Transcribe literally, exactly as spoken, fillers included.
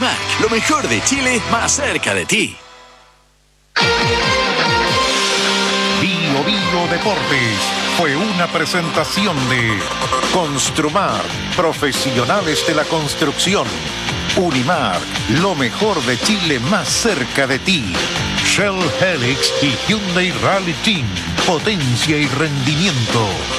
Unimark, lo mejor de Chile más cerca de ti. Bio Bio Deportes fue una presentación de Construmar, profesionales de la construcción. Unimark, lo mejor de Chile más cerca de ti. Shell Helix y Hyundai Rally Team, potencia y rendimiento.